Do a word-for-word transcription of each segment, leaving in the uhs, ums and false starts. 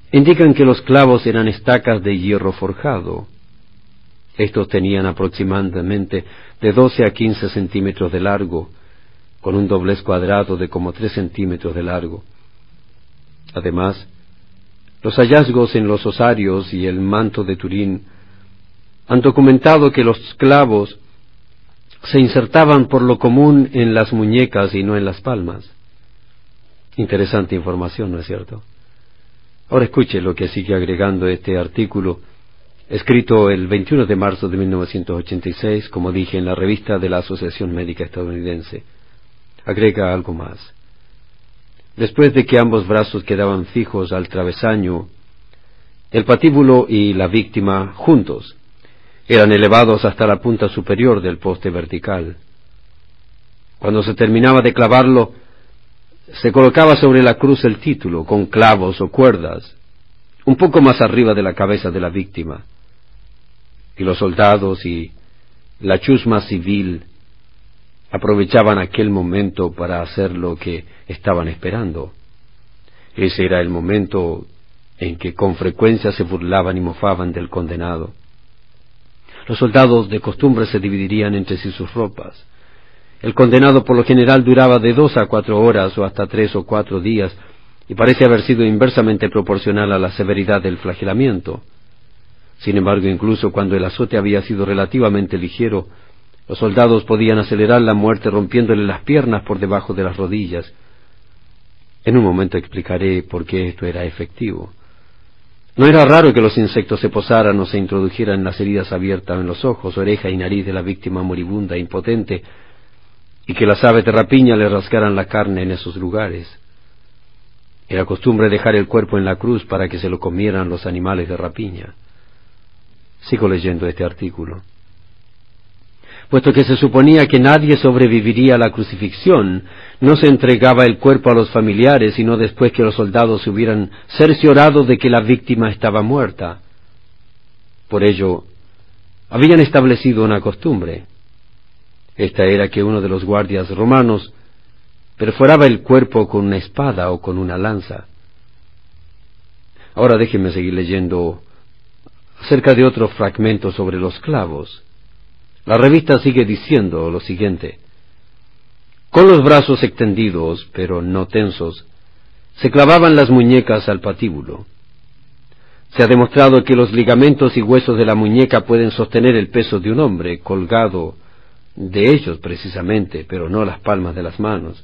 indican que los clavos eran estacas de hierro forjado. Estos tenían aproximadamente de doce a quince centímetros de largo, con un doblez cuadrado de como tres centímetros de largo. Además, los hallazgos en los osarios y el manto de Turín han documentado que los clavos se insertaban por lo común en las muñecas y no en las palmas. Interesante información, ¿no es cierto? Ahora escuche lo que sigue agregando este artículo, escrito el veintiuno de marzo de mil novecientos ochenta y seis, como dije, en la revista de la Asociación Médica Estadounidense. Agrega algo más. Después de que ambos brazos quedaban fijos al travesaño, el patíbulo y la víctima, juntos, eran elevados hasta la punta superior del poste vertical. Cuando se terminaba de clavarlo, se colocaba sobre la cruz el título, con clavos o cuerdas, un poco más arriba de la cabeza de la víctima. Y los soldados y la chusma civil aprovechaban aquel momento para hacer lo que estaban esperando. Ese era el momento en que con frecuencia se burlaban y mofaban del condenado. Los soldados de costumbre se dividirían entre sí sus ropas. El condenado por lo general duraba de dos a cuatro horas o hasta tres o cuatro días, y parece haber sido inversamente proporcional a la severidad del flagelamiento. Sin embargo, incluso cuando el azote había sido relativamente ligero, los soldados podían acelerar la muerte rompiéndole las piernas por debajo de las rodillas. En un momento explicaré por qué esto era efectivo. No era raro que los insectos se posaran o se introdujeran en las heridas abiertas en los ojos, oreja y nariz de la víctima moribunda e impotente, y que las aves de rapiña le rasgaran la carne en esos lugares. Era costumbre dejar el cuerpo en la cruz para que se lo comieran los animales de rapiña. Sigo leyendo este artículo. Puesto que se suponía que nadie sobreviviría a la crucifixión, no se entregaba el cuerpo a los familiares, sino después que los soldados se hubieran cerciorado de que la víctima estaba muerta. Por ello, habían establecido una costumbre. Esta era que uno de los guardias romanos perforaba el cuerpo con una espada o con una lanza. Ahora déjenme seguir leyendo acerca de otro fragmento sobre los clavos. La revista sigue diciendo lo siguiente: con los brazos extendidos, pero no tensos, se clavaban las muñecas al patíbulo. Se ha demostrado que los ligamentos y huesos de la muñeca pueden sostener el peso de un hombre colgado de ellos precisamente, pero no las palmas de las manos.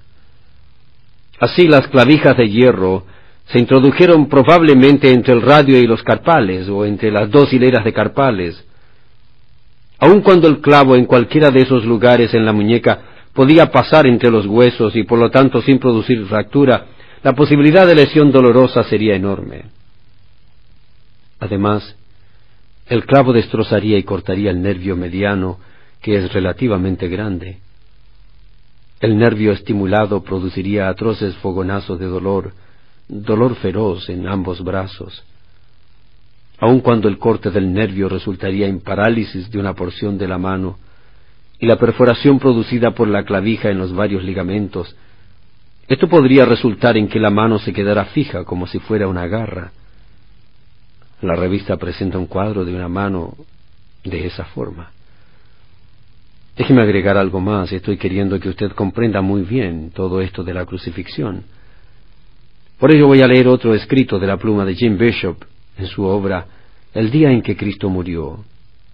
Así las clavijas de hierro se introdujeron probablemente entre el radio y los carpales, o entre las dos hileras de carpales. Aun cuando el clavo en cualquiera de esos lugares en la muñeca podía pasar entre los huesos y por lo tanto sin producir fractura, la posibilidad de lesión dolorosa sería enorme. Además, el clavo destrozaría y cortaría el nervio mediano, que es relativamente grande. El nervio estimulado produciría atroces fogonazos de dolor, dolor feroz en ambos brazos. Aun cuando el corte del nervio resultaría en parálisis de una porción de la mano, y la perforación producida por la clavija en los varios ligamentos, esto podría resultar en que la mano se quedara fija como si fuera una garra. La revista presenta un cuadro de una mano de esa forma. Déjeme agregar algo más. Estoy queriendo que usted comprenda muy bien todo esto de la crucifixión. Por ello voy a leer otro escrito de la pluma de Jim Bishop en su obra El día en que Cristo murió.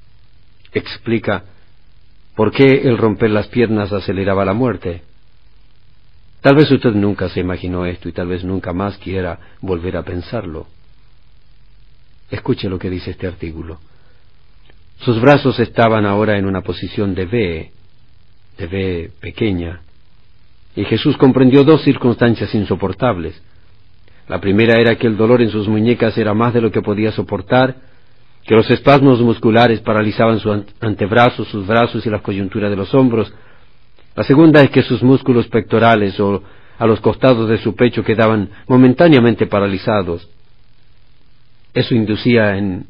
Explica por qué el romper las piernas aceleraba la muerte. Tal vez usted nunca se imaginó esto y tal vez nunca más quiera volver a pensarlo. Escuche lo que dice este artículo. Sus brazos estaban ahora en una posición de V, de V pequeña, y Jesús comprendió dos circunstancias insoportables. La primera era que el dolor en sus muñecas era más de lo que podía soportar, que los espasmos musculares paralizaban sus antebrazos, sus brazos y las coyunturas de los hombros. La segunda es que sus músculos pectorales o a los costados de su pecho quedaban momentáneamente paralizados. Eso inducía en,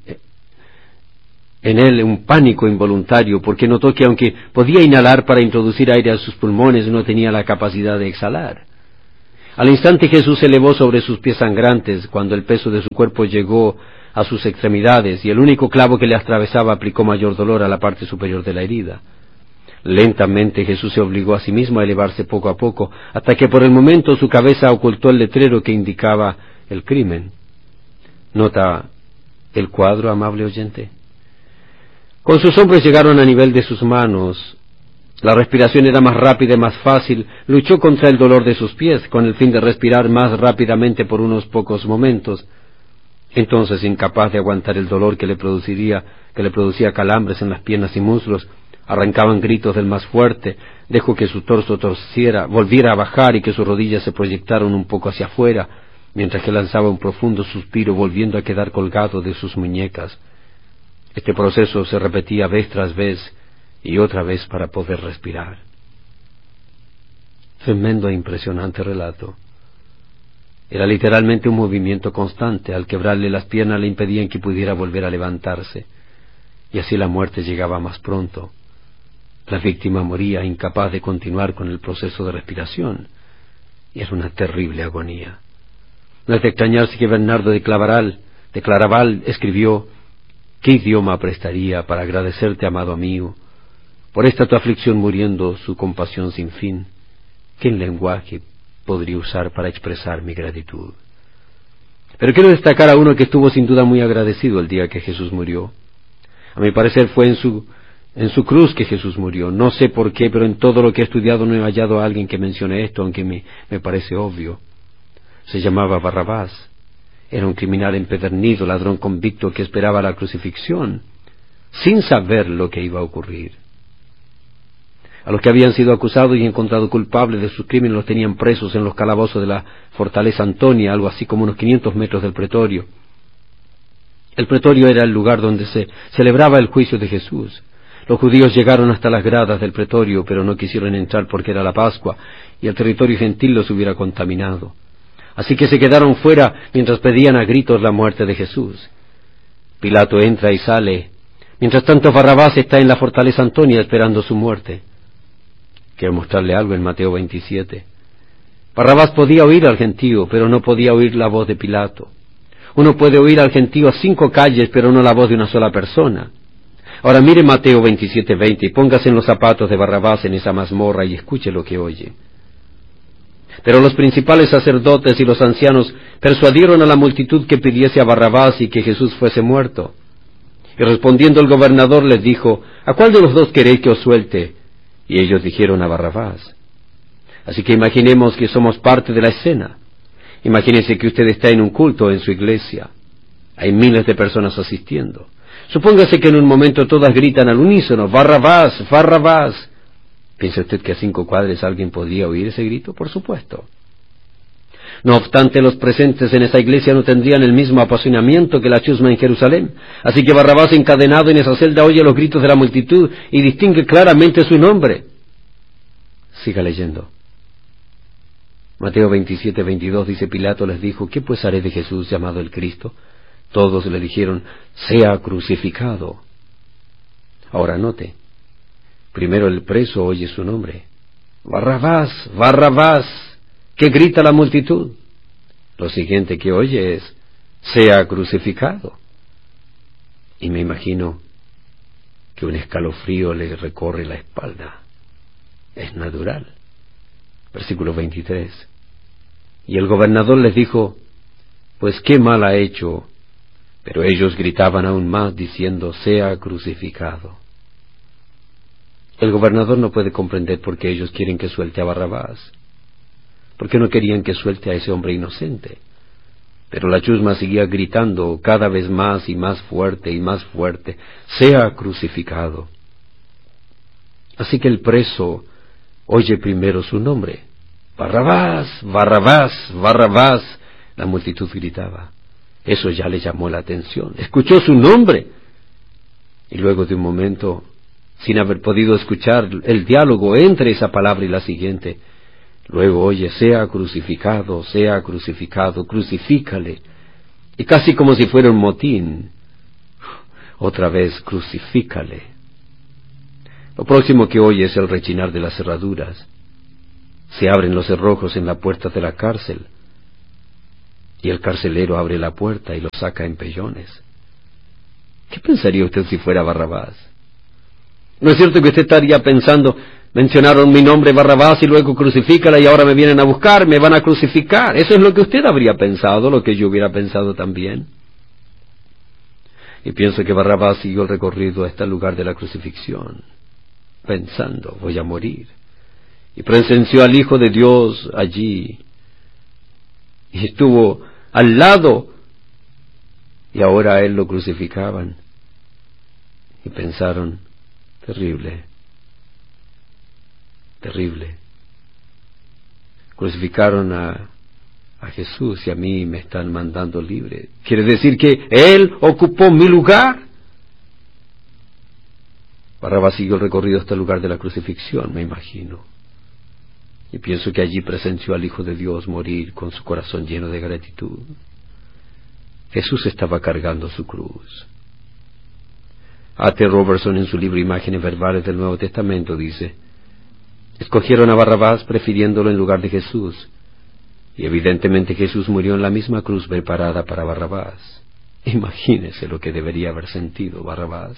en él un pánico involuntario, porque notó que aunque podía inhalar para introducir aire a sus pulmones, no tenía la capacidad de exhalar. Al instante Jesús se elevó sobre sus pies sangrantes, cuando el peso de su cuerpo llegó a sus extremidades, y el único clavo que le atravesaba aplicó mayor dolor a la parte superior de la herida. Lentamente Jesús se obligó a sí mismo a elevarse poco a poco, hasta que por el momento su cabeza ocultó el letrero que indicaba el crimen. ¿Nota el cuadro, amable oyente? Con sus hombros llegaron a nivel de sus manos. La respiración era más rápida y más fácil. Luchó contra el dolor de sus pies, con el fin de respirar más rápidamente por unos pocos momentos. Entonces, incapaz de aguantar el dolor que le produciría, que le producía calambres en las piernas y muslos, arrancaban gritos del más fuerte, dejó que su torso torciera, volviera a bajar y que sus rodillas se proyectaron un poco hacia afuera, mientras que lanzaba un profundo suspiro, volviendo a quedar colgado de sus muñecas. Este proceso se repetía vez tras vez y otra vez para poder respirar. Tremendo e impresionante relato. Era literalmente un movimiento constante. Al quebrarle las piernas le impedían que pudiera volver a levantarse, y así la muerte llegaba más pronto. La víctima moría incapaz de continuar con el proceso de respiración, y era una terrible agonía. No es de extrañarse que Bernardo de Claraval, de Claraval escribió: ¿qué idioma prestaría para agradecerte, amado amigo, por esta tu aflicción, muriendo su compasión sin fin? ¿Qué lenguaje podría usar para expresar mi gratitud? Pero quiero destacar a uno que estuvo sin duda muy agradecido el día que Jesús murió. A mi parecer fue en su, en su cruz que Jesús murió. No sé por qué, pero en todo lo que he estudiado no he hallado a alguien que mencione esto, aunque me, me parece obvio. Se llamaba Barrabás. Era un criminal empedernido, ladrón convicto que esperaba la crucifixión, sin saber lo que iba a ocurrir. A los que habían sido acusados y encontrados culpables de sus crímenes los tenían presos en los calabozos de la fortaleza Antonia, algo así como unos quinientos metros del pretorio. El pretorio era el lugar donde se celebraba el juicio de Jesús. Los judíos llegaron hasta las gradas del pretorio, pero no quisieron entrar porque era la Pascua, y el territorio gentil los hubiera contaminado. Así que se quedaron fuera mientras pedían a gritos la muerte de Jesús. Pilato entra y sale. Mientras tanto, Barrabás está en la fortaleza Antonia esperando su muerte. Quiero mostrarle algo en Mateo veintisiete. Barrabás podía oír al gentío, pero no podía oír la voz de Pilato. Uno puede oír al gentío a cinco calles, pero no la voz de una sola persona. Ahora mire Mateo veintisiete veinte y póngase en los zapatos de Barrabás en esa mazmorra y escuche lo que oye. Pero los principales sacerdotes y los ancianos persuadieron a la multitud que pidiese a Barrabás y que Jesús fuese muerto. Y respondiendo el gobernador les dijo: ¿a cuál de los dos queréis que os suelte? Y ellos dijeron: a Barrabás. Así que imaginemos que somos parte de la escena. Imagínense que usted está en un culto en su iglesia. Hay miles de personas asistiendo. Supóngase que en un momento todas gritan al unísono: Barrabás, Barrabás. ¿Piensa usted que a cinco cuadras alguien podría oír ese grito? Por supuesto. No obstante, los presentes en esa iglesia no tendrían el mismo apasionamiento que la chusma en Jerusalén. Así que Barrabás, encadenado en esa celda, oye los gritos de la multitud y distingue claramente su nombre. Siga leyendo. Mateo veintisiete veintidós dice: Pilato les dijo: ¿qué pues haré de Jesús llamado el Cristo? Todos le dijeron: sea crucificado. Ahora note. Primero el preso oye su nombre: Barrabás, Barrabás. ¿Qué grita la multitud? Lo siguiente que oye es: sea crucificado. Y me imagino que un escalofrío le recorre la espalda. Es natural. Versículo veintitrés. Y el gobernador les dijo: pues qué mal ha hecho. Pero ellos gritaban aún más, diciendo: sea crucificado. El gobernador no puede comprender por qué ellos quieren que suelte a Barrabás. ¿Por qué no querían que suelte a ese hombre inocente? Pero la chusma seguía gritando cada vez más y más fuerte y más fuerte: sea crucificado. Así que el preso oye primero su nombre: Barrabás, Barrabás, Barrabás. La multitud gritaba. Eso ya le llamó la atención. Escuchó su nombre. Y luego de un momento, sin haber podido escuchar el diálogo entre esa palabra y la siguiente, luego oye: sea crucificado, sea crucificado, crucifícale. Y casi como si fuera un motín, otra vez: crucifícale. Lo próximo que oye es el rechinar de las cerraduras. se abren los cerrojos en la puerta de la cárcel, y el carcelero abre la puerta y lo saca en pellones. ¿Qué pensaría usted si fuera Barrabás? ¿No es cierto que usted estaría pensando, mencionaron mi nombre Barrabás y luego crucifícala y ahora me vienen a buscar, me van a crucificar? Eso es lo que usted habría pensado, lo que yo hubiera pensado también. Y pienso que Barrabás siguió el recorrido hasta el lugar de la crucifixión, pensando, voy a morir. Y presenció al Hijo de Dios allí, y estuvo al lado, y ahora a él lo crucificaban. Y pensaron, terrible, terrible. Crucificaron a, a Jesús y a mí me están mandando libre. ¿Quiere decir que él ocupó mi lugar? Barrabás siguió el recorrido hasta el lugar de la crucifixión, me imagino. Y pienso que allí presenció al Hijo de Dios morir con su corazón lleno de gratitud. Jesús estaba cargando su cruz. A T Robertson, en su libro Imágenes Verbales del Nuevo Testamento, dice: escogieron a Barrabás prefiriéndolo en lugar de Jesús, y evidentemente Jesús murió en la misma cruz preparada para Barrabás. Imagínese lo que debería haber sentido Barrabás.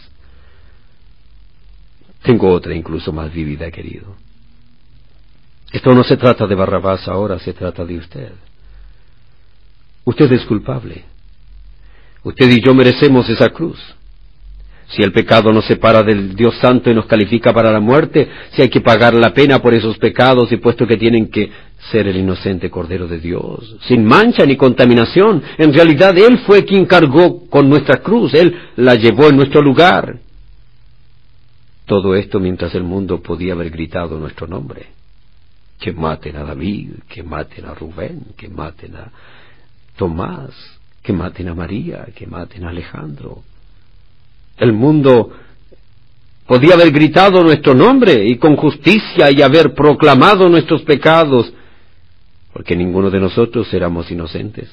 Tengo otra incluso más vívida, querido. Esto no se trata de Barrabás ahora, se trata de usted. Usted es culpable. Usted y yo merecemos esa cruz. Si el pecado nos separa del Dios Santo y nos califica para la muerte, si hay que pagar la pena por esos pecados, y puesto que tienen que ser el inocente Cordero de Dios, sin mancha ni contaminación, en realidad Él fue quien cargó con nuestra cruz, Él la llevó en nuestro lugar. Todo esto mientras el mundo podía haber gritado nuestro nombre. Que maten a David, que maten a Rubén, que maten a Tomás, que maten a María, que maten a Alejandro. El mundo podía haber gritado nuestro nombre y con justicia y haber proclamado nuestros pecados, porque ninguno de nosotros éramos inocentes.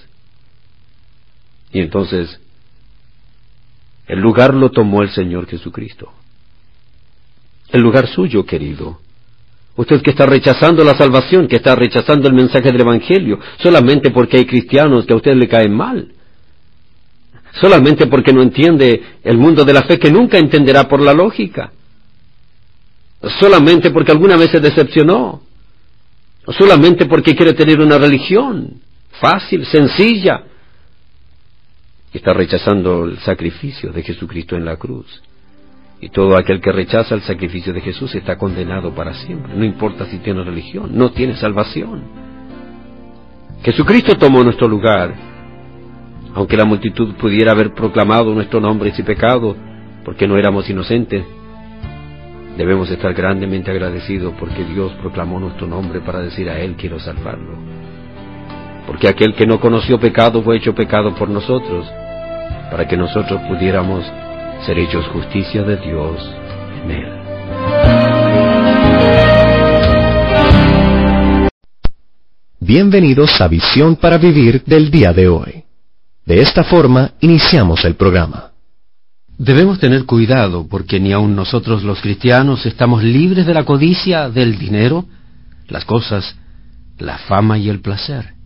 Y entonces el lugar lo tomó el Señor Jesucristo. El lugar suyo, querido. Usted que está rechazando la salvación, que está rechazando el mensaje del Evangelio, solamente porque hay cristianos que a usted le caen mal. Solamente porque no entiende el mundo de la fe, que nunca entenderá por la lógica. Solamente porque alguna vez se decepcionó. Solamente porque quiere tener una religión fácil, sencilla. Está rechazando el sacrificio de Jesucristo en la cruz. Y todo aquel que rechaza el sacrificio de Jesús está condenado para siempre. No importa si tiene religión, no tiene salvación. Jesucristo tomó nuestro lugar. Aunque la multitud pudiera haber proclamado nuestro nombre y pecado, porque no éramos inocentes, debemos estar grandemente agradecidos porque Dios proclamó nuestro nombre para decir a Él quiero salvarlo. Porque aquel que no conoció pecado fue hecho pecado por nosotros, para que nosotros pudiéramos ser hechos justicia de Dios en Él. Bienvenidos a Visión para Vivir del día de hoy. De esta forma iniciamos el programa. Debemos tener cuidado porque ni aun nosotros los cristianos estamos libres de la codicia del dinero, las cosas, la fama y el placer.